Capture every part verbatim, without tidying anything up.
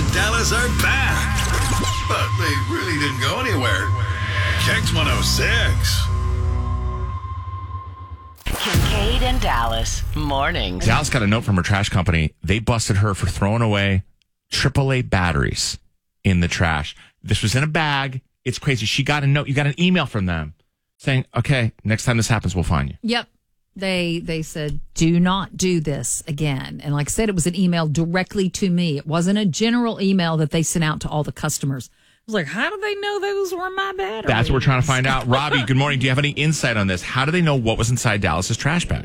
and Dallas are back. But they really didn't go anywhere. Kicks one oh six. Kincaid and Dallas mornings. Dallas got a note from her trash company. They busted her for throwing away triple A batteries in the trash. This was in a bag. It's crazy. She got a note. You got an email from them saying, okay, next time this happens, we'll find you. Yep. They they said, do not do this again. And like I said, it was an email directly to me. It wasn't a general email that they sent out to all the customers. I was like, how do they know those were my batteries? That's what we're trying to find out. Robbie, good morning. Do you have any insight on this? How do they know what was inside Dallas's trash bag?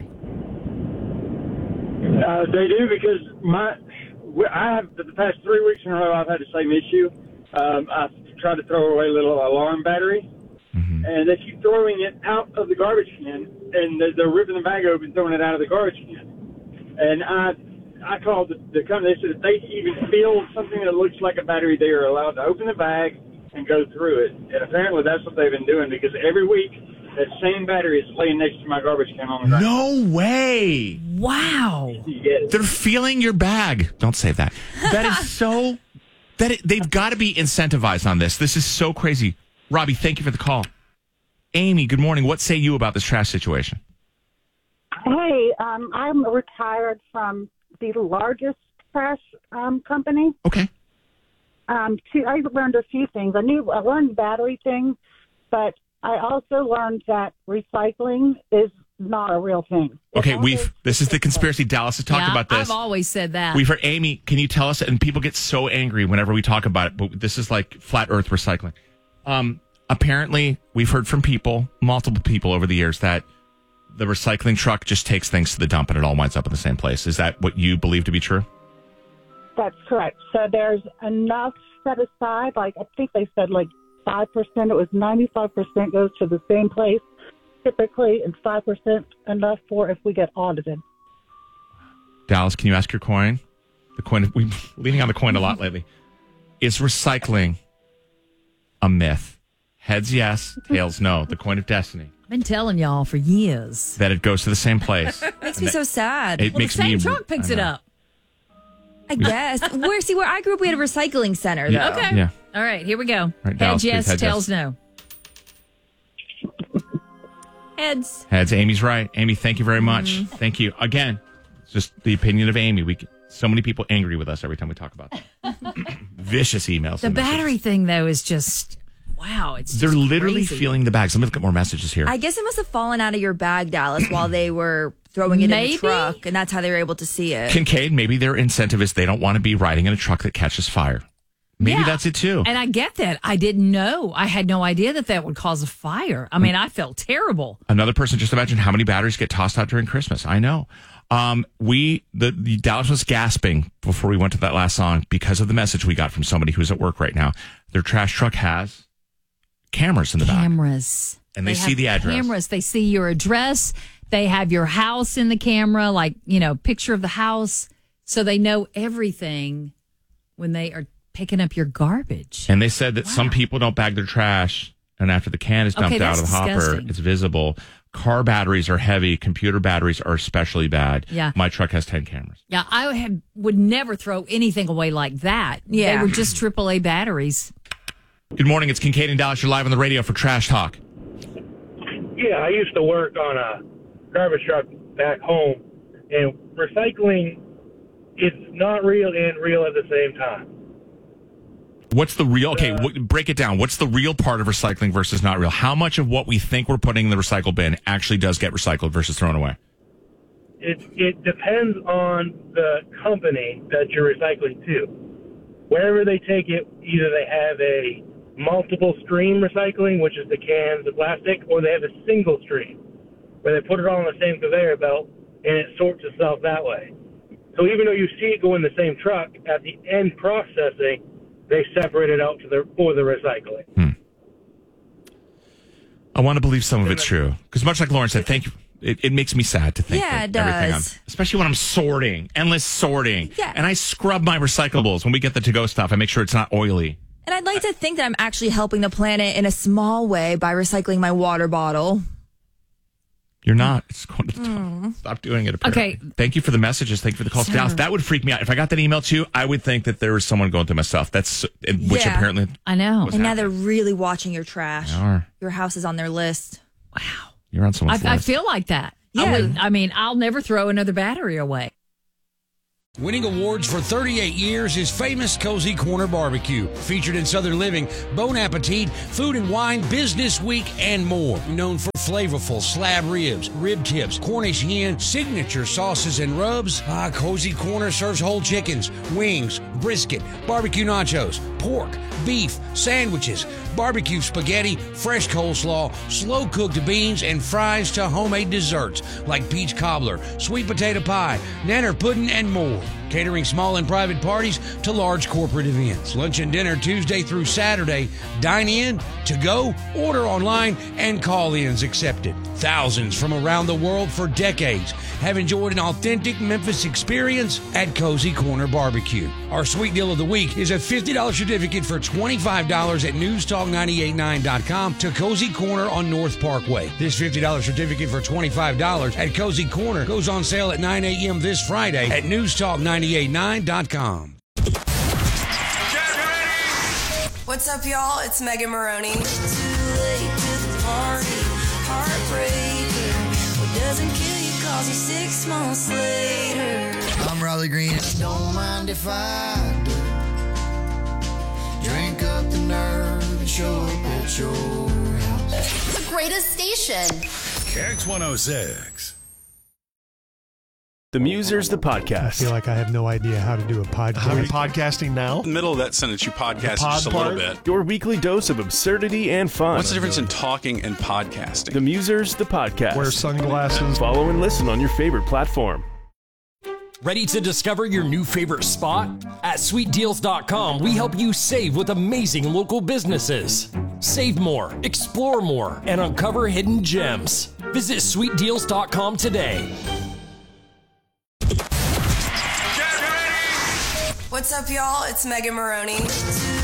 Uh, they do because my I have the past three weeks in a row I've had the same issue. Um, I tried to throw away a little alarm battery, mm-hmm. and they keep throwing it out of the garbage can, and they're, they're ripping the bag open, throwing it out of the garbage can. And I I called the, the company. They said if they even feel something that looks like a battery, they are allowed to open the bag and go through it. And apparently that's what they've been doing because every week that same battery is laying next to my garbage can on the ground. No way. Wow. Yes. They're feeling your bag. Don't say that. That is so... that it, they've got to be incentivized on this. This is so crazy. Robbie, thank you for the call. Amy, good morning. What say you about this trash situation? Hey, um, I'm retired from the largest trash um, company. Okay. Um, two, I learned a few things. I knew I learned battery things, but I also learned that recycling is not a real thing. Okay, It's we've always- this is the conspiracy. Dallas has talked Yeah, about this. I've always said that. We've heard Amy. Can you tell us? And people get so angry whenever we talk about it. But this is like flat Earth recycling. Um, apparently, we've heard from people, multiple people over the years, that the recycling truck just takes things to the dump and it all winds up in the same place. Is that what you believe to be true? That's correct. So there's enough set aside. Like I think they said, like five percent. It was ninety-five percent goes to the same place typically, and five percent enough for if we get audited. Dallas, can you ask your coin? The coin. We've been leaning on the coin a lot lately. Is recycling a myth? Heads yes, tails no. The coin of destiny. I've been telling y'all for years. That it goes to the same place. Makes me so sad. It Well, makes the same me. truck picks I it know. up. I guess. Where see where I grew up, we had a recycling center. Yeah. Though. Okay. Yeah. All right, here we go. Right, Dallas, Heads please, yes, heads tails yes. no. Heads. Heads. Amy's right. Amy, thank you very much. Mm-hmm. Thank you again. It's just the opinion of Amy. We get so many people angry with us every time we talk about that. Vicious emails. The and messages. battery thing, though, is just, wow. It's They're just literally crazy. feeling the bags. Let me look at more messages here. I guess it must have fallen out of your bag, Dallas, while they were throwing it Maybe? in the truck, and that's how they were able to see it. Kincaid, maybe their incentive is they don't want to be riding in a truck that catches fire. Maybe Yeah. that's it too. And I get that. I didn't know. I had no idea that that would cause a fire. I mean, I felt terrible. Another person, just imagine how many batteries get tossed out during Christmas. I know. Um, we, the, the Dallas was gasping before we went to that last song because of the message we got from somebody who's at work right now. Their trash truck has cameras in the back. Cameras. And they see have the address. Cameras. They see your address. They have your house in the camera, like, you know, picture of the house. So they know everything when they are picking up your garbage. And they said that Wow. some people don't bag their trash, and after the can is dumped Okay, out that's of the hopper, disgusting. it's visible. Car batteries are heavy. Computer batteries are especially bad. Yeah. My truck has ten cameras. Yeah, I had, would never throw anything away like that. Yeah. They were just triple A batteries. Good morning. It's Kincaid and Dallas. You're live on the radio for Trash Talk. Yeah, I used to work on a garbage truck back home, and recycling is not real and real at the same time. What's the real? Okay, w- break it down. What's the real part of recycling versus not real? How much of what we think we're putting in the recycle bin actually does get recycled versus thrown away? It it depends on the company that you're recycling to. Wherever they take it, either they have a multiple stream recycling, which is the cans, the plastic, or they have a single stream where they put it all on the same conveyor belt and it sorts itself that way. So even though you see it go in the same truck, at the end processing, they separate it out to the for the recycling. Hmm. I want to believe some of it's true. Because much like Lauren said, thank you. It, it makes me sad to think Yeah, that it everything I'm, does. especially when I'm sorting, endless sorting. Yeah. And I scrub my recyclables. When we get the to-go stuff, I make sure it's not oily. And I'd like to think that I'm actually helping the planet in a small way by recycling my water bottle. You're not. It's going to mm. Stop doing it. Apparently. Okay. Thank you for the messages. Thank you for the calls. Dallas, that would freak me out. If I got that email too, I would think that there was someone going through my stuff. That's which Yeah. apparently I know. And now they're really watching your trash. They are. Your house is on their list. Wow. You're on someone's I, I list. feel like that. Yeah. I, would, I mean, I'll never throw another battery away. Winning awards for thirty-eight years is famous Cozy Corner Barbecue. Featured in Southern Living, Bon Appetit, Food and Wine, Business Week, and more. Known for flavorful slab ribs, rib tips, Cornish hen, signature sauces and rubs, ah, Cozy Corner serves whole chickens, wings, brisket, barbecue nachos, pork, beef, sandwiches, barbecue spaghetti, fresh coleslaw, slow-cooked beans, and fries to homemade desserts like peach cobbler, sweet potato pie, nanner pudding, and more. Catering small and private parties to large corporate events. Lunch and dinner Tuesday through Saturday. Dine in, to go, order online, and call-ins accepted. Thousands from around the world for decades have enjoyed an authentic Memphis experience at Cozy Corner Barbecue. Our sweet deal of the week is a fifty dollars certificate for twenty-five dollars at news talk nine eight nine dot com to Cozy Corner on North Parkway. This fifty dollars certificate for twenty-five dollars at Cozy Corner goes on sale at nine a.m. this Friday at news talk nine eight nine dot com. What's up, y'all? It's Megan Maroney. Too late to the party, heartbreaker. What doesn't kill you calls you six months later. I'm Raleigh Green. Don't mind if I do. Drink up the nerve and show up at your house. The greatest station. X one oh six. The Musers, the podcast. I feel like I have no idea how to do a podcast. How are you podcasting now? In the middle of that sentence, you podcast pod just a part? little bit. Your weekly dose of absurdity and fun. What's the difference in talking and podcasting? The Musers, the podcast. Wear sunglasses. Follow and listen on your favorite platform. Ready to discover your new favorite spot? At sweet deals dot com, we help you save with amazing local businesses. Save more, explore more, and uncover hidden gems. Visit sweet deals dot com today. What's up, y'all? It's Megan Maroney.